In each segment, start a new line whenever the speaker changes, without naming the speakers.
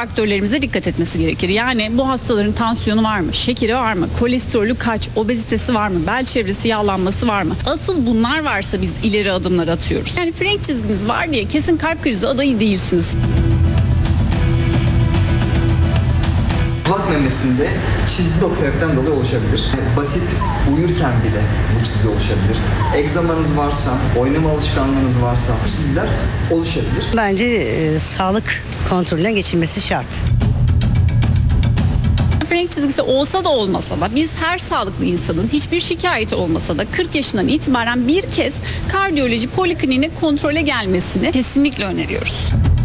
faktörlerimize dikkat etmesi gerekir. Yani bu hastaların tansiyonu var mı? Şekeri var mı? Kolesterolü kaç? Obezitesi var mı? Bel çevresi yağlanması var mı? Asıl bunlar varsa biz ileri adımlar atıyoruz. Yani frenk çizginiz var diye kesin kalp krizi adayı değilsiniz.
Kulak memesinde çizgi o sebepten dolayı oluşabilir. Basit uyurken bile bu çizgi oluşabilir. Egzamanız varsa, oynama alışkanlığınız varsa bu çizgiler oluşabilir.
Bence sağlık kontrolüne geçilmesi şart.
Frenk çizgisi olsa da olmasa da biz her sağlıklı insanın hiçbir şikayeti olmasa da 40 yaşından itibaren bir kez kardiyoloji polikliniğine kontrole gelmesini kesinlikle öneriyoruz.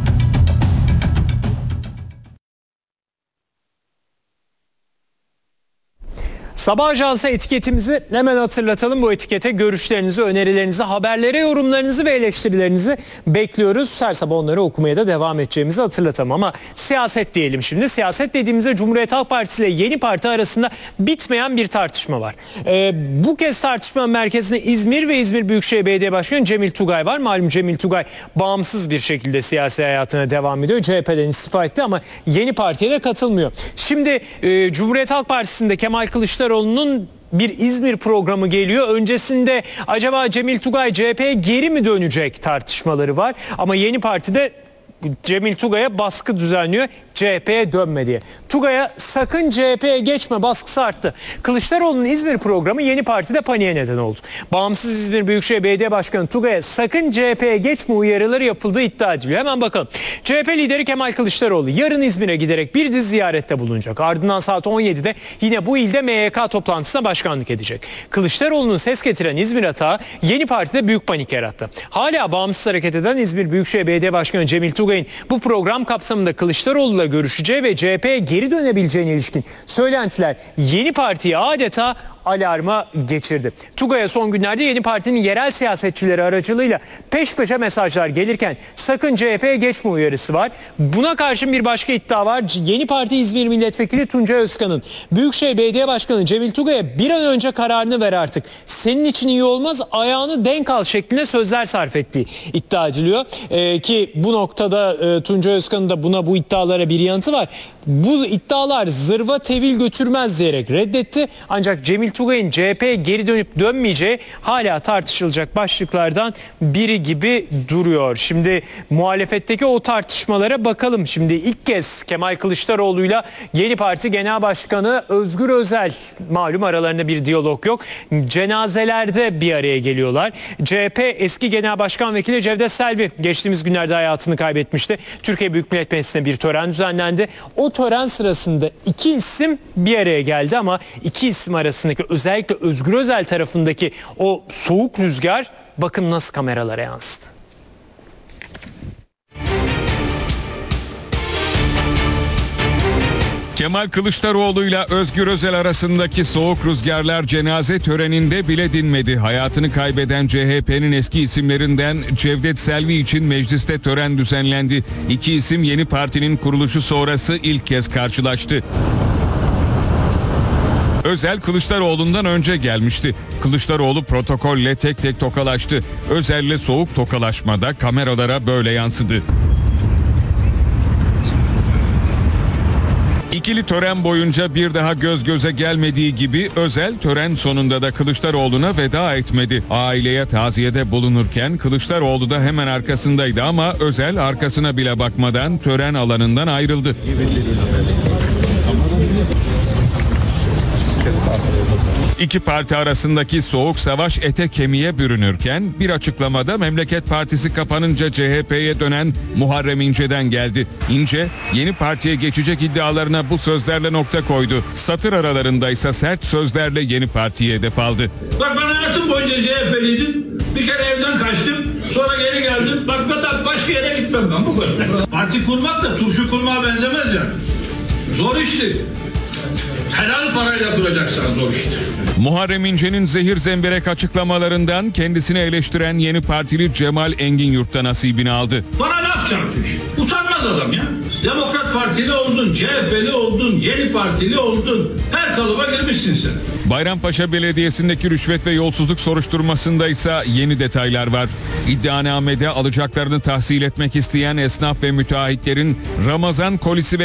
Sabah Ajansı etiketimizi hemen hatırlatalım. Bu etikete görüşlerinizi, önerilerinizi, haberlere yorumlarınızı ve eleştirilerinizi bekliyoruz. Her sabah onları okumaya da devam edeceğimizi hatırlatalım. Ama siyaset diyelim şimdi. Siyaset dediğimizde Cumhuriyet Halk Partisi ile Yeni Parti arasında bitmeyen bir tartışma var. Bu kez tartışmanın merkezinde İzmir ve İzmir Büyükşehir Belediye Başkanı Cemil Tugay var. Malum Cemil Tugay bağımsız bir şekilde siyasi hayatına devam ediyor. CHP'den istifa etti ama Yeni Parti'ye de katılmıyor. Şimdi Cumhuriyet Halk Partisi'nde Kemal Kılıçdaroğlu'nun bir İzmir programı geliyor. Öncesinde acaba Cemil Tugay CHP'ye geri mi dönecek tartışmaları var. Ama Yeni Parti'de Cemil Tugay'a baskı düzenliyor. CHP'ye dönme diye. Tugay'a sakın CHP'ye geçme baskısı arttı. Kılıçdaroğlu'nun İzmir programı Yeni Parti'de paniğe neden oldu. Bağımsız İzmir Büyükşehir Belediye Başkanı Tugay'a sakın CHP'ye geçme uyarıları yapıldığı iddia ediliyor. Hemen bakalım. CHP lideri Kemal Kılıçdaroğlu yarın İzmir'e giderek bir dizi ziyarette bulunacak. Ardından saat 17'de yine bu ilde MYK toplantısına başkanlık edecek. Kılıçdaroğlu'nun ses getiren İzmir atağı Yeni Parti'de büyük panik yarattı. Hala bağımsız hareket eden İzmir Büyükşehir Belediye Başkanı Cemil Tugay'ın bu program kapsamında Kılıçdaroğlu'la görüşeceği ve CHP'ye geri dönebileceğine ilişkin söylentiler Yeni Parti'yi adeta alarma geçirdi. Tugay'a son günlerde Yeni Parti'nin yerel siyasetçileri aracılığıyla peş peşe mesajlar gelirken sakın CHP'ye geçme uyarısı var. Buna karşın bir başka iddia var. Yeni Parti İzmir Milletvekili Tuncay Özkan'ın Büyükşehir Belediye Başkanı Cemil Tugay'a bir an önce kararını ver artık. Senin için iyi olmaz, ayağını denk al şeklinde sözler sarf ettiği iddia ediliyor. Ki bu noktada Tuncay Özkan'ın da bu iddialara bir yanıtı var. Bu iddialar zırva tevil götürmez diyerek reddetti. Ancak Cemil Tugay'ın CHP'ye geri dönüp dönmeyeceği hala tartışılacak başlıklardan biri gibi duruyor. Şimdi muhalefetteki o tartışmalara bakalım. Şimdi ilk kez Kemal Kılıçdaroğlu'yla Yeni Parti Genel Başkanı Özgür Özel, malum aralarında bir diyalog yok, cenazelerde bir araya geliyorlar. CHP eski Genel Başkan Vekili Cevdet Selvi geçtiğimiz günlerde hayatını kaybetmişti. Türkiye Büyük Millet Meclisi'nde bir tören düzenlendi. O tören sırasında iki isim bir araya geldi ama iki isim arasındaki özellikle Özgür Özel tarafındaki o soğuk rüzgar bakın nasıl kameralara yansıdı.
Kemal Kılıçdaroğlu'yla Özgür Özel arasındaki soğuk rüzgarlar cenaze töreninde bile dinmedi. Hayatını kaybeden CHP'nin eski isimlerinden Cevdet Selvi için mecliste tören düzenlendi. İki isim Yeni Parti'nin kuruluşu sonrası ilk kez karşılaştı. Özel Kılıçdaroğlu'ndan önce gelmişti. Kılıçdaroğlu protokolle tek tek tokalaştı. Özel'le soğuk tokalaşmada kameralara böyle yansıdı. İkili tören boyunca bir daha göz göze gelmediği gibi Özel tören sonunda da Kılıçdaroğlu'na veda etmedi. Aileye taziyede bulunurken Kılıçdaroğlu da hemen arkasındaydı ama Özel arkasına bile bakmadan tören alanından ayrıldı. İki parti arasındaki soğuk savaş ete kemiğe bürünürken bir açıklamada Memleket Partisi kapanınca CHP'ye dönen Muharrem İnce'den geldi. İnce, Yeni Parti'ye geçecek iddialarına bu sözlerle nokta koydu. Satır aralarındaysa sert sözlerle Yeni Parti'ye hedef aldı.
Bak ben hayatım boyunca CHP'liydim. Bir kere evden kaçtım. Sonra geri geldim. Bak başka yere gitmem ben bu kadar. Parti kurmak da turşu kurmaya benzemez yani. Zor işti. Helal parayla kuracaksan zor iştir.
Muharrem İnce'nin zehir zemberek açıklamalarından kendisini eleştiren Yeni Partili Cemal Enginyurt'ta nasibini aldı.
Bana laf çarpmış. Utanmaz adam ya. Demokrat Partili oldun, CHP'li oldun, Yeni Partili oldun. Her kalıba girmişsin sen.
Bayrampaşa Belediyesi'ndeki rüşvet ve yolsuzluk soruşturmasında ise yeni detaylar var. İddianamede alacaklarını tahsil etmek isteyen esnaf ve müteahhitlerin Ramazan kolisi ve